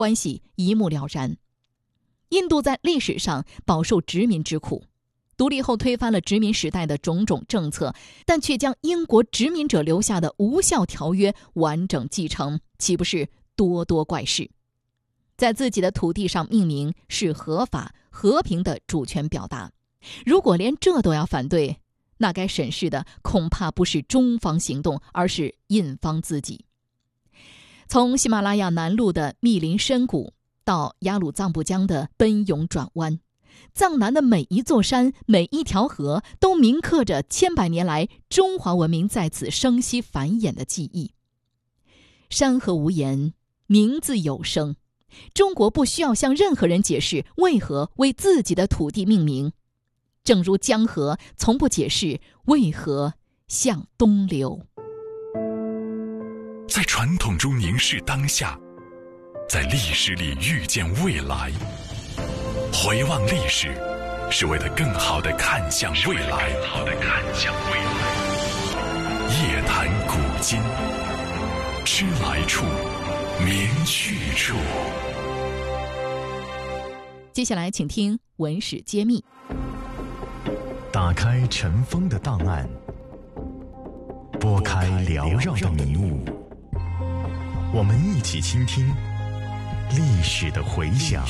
关系一目了然。印度在历史上饱受殖民之苦，独立后推翻了殖民时代的种种政策，但却将英国殖民者留下的无效条约完整继承，岂不是多多怪事？在自己的土地上命名是合法和平的主权表达，如果连这都要反对，那该审视的恐怕不是中方行动，而是印方自己。从喜马拉雅南麓的密林深谷到雅鲁藏布江的奔涌转弯，藏南的每一座山、每一条河都铭刻着千百年来中华文明在此生息繁衍的记忆。山河无言，名字有声。中国不需要向任何人解释为何为自己的土地命名，正如江河从不解释为何向东流。 在传统中凝视当下，在历史里遇见未来。回望历史，是为了更好地看向未来。夜谈古今，知来处，明去处。 接下来请听文史揭秘。 打开尘封的档案，拨开缭绕的迷雾，我们一起倾听历史的回响。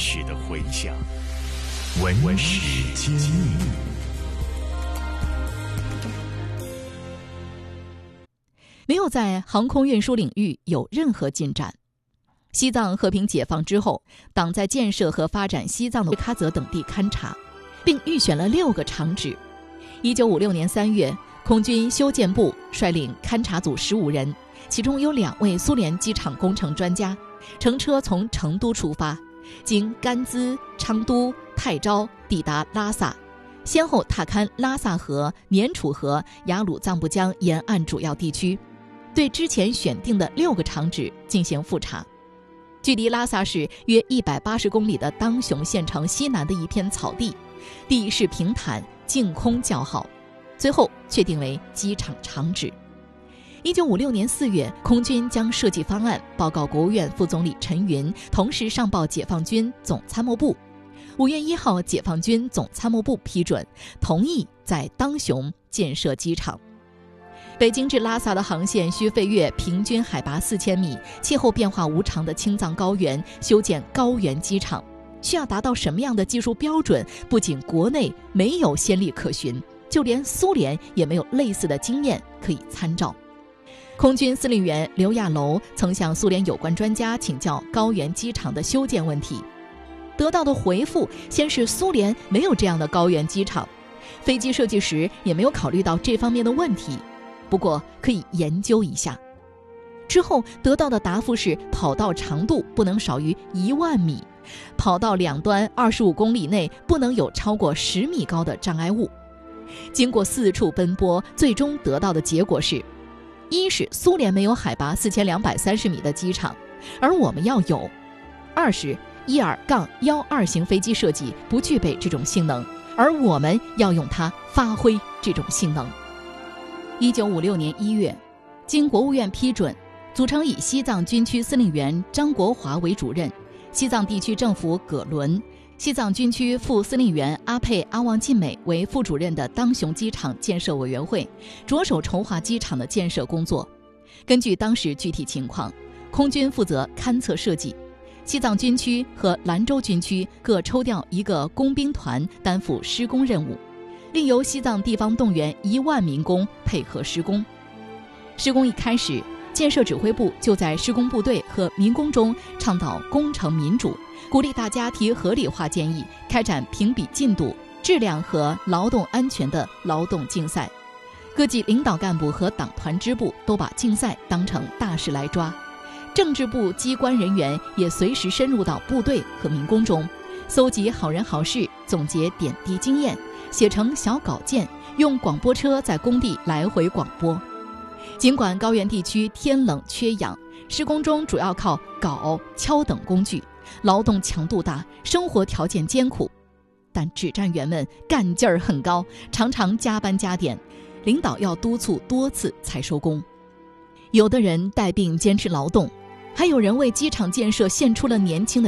文史揭秘。 没有在航空运输领域有任何进展。西藏和平解放之后，党在建设和发展西藏的喀则等地勘察，并预选了6个厂址。1956年3月，空军修建部率领勘察组15人，其中有2位苏联机场工程专家，乘车从成都出发，经甘孜、昌都、泰昭抵达拉萨，先后踏勘拉萨河、年楚河、雅鲁藏布江沿岸主要地区，对之前选定的6个厂址进行复查。距离拉萨市约180公里的当雄县城西南的一片草地，地势平坦，净空较好，最后确定为机场厂址。1956年4月，空军将设计方案报告国务院副总理陈云，同时上报解放军总参谋部。5月1号，解放军总参谋部批准，同意在当雄建设机场。北京至拉萨的航线需飞越平均海拔4000米、气候变化无常的青藏高原，修建高原机场，需要达到什么样的技术标准？不仅国内没有先例可循，就连苏联也没有类似的经验可以参照。空军司令员刘亚楼曾向苏联有关专家请教高原机场的修建问题，得到的回复先是苏联没有这样的高原机场，飞机设计时也没有考虑到这方面的问题，不过可以研究一下。之后得到的答复是跑道长度不能少于1万米，跑道两端25公里内不能有超过10米高的障碍物。经过4处奔波，最终得到的结果是：一是苏联没有海拔4230米的机场，而我们要有；二是12-12型飞机设计不具备这种性能，而我们要用它发挥这种性能。1956年1月，经国务院批准，组成以西藏军区司令员张国华为主任，西藏地区政府葛伦、西藏军区副司令员阿佩阿旺晋美为副主任的当雄机场建设委员会，着手筹划机场的建设工作。根据当时具体情况，空军负责勘测设计，西藏军区和兰州军区各抽调1个工兵团担负施工任务，另由西藏地方动员1万民工配合施工。施工一开始，建设指挥部就在施工部队和民工中倡导工程民主，鼓励大家提合理化建议，开展评比进度、质量和劳动安全的劳动竞赛。各级领导干部和党团支部都把竞赛当成大事来抓，政治部机关人员也随时深入到部队和民工中，搜集好人好事，总结点滴经验，写成小稿件，用广播车在工地来回广播。尽管高原地区天冷缺氧，施工中主要靠镐、锹等工具，劳动强度大，生活条件艰苦，但指战员们干劲儿很高，常常加班加点，领导要督促多次才收工。有的人带病坚持劳动，还有人为机场建设献出了年轻的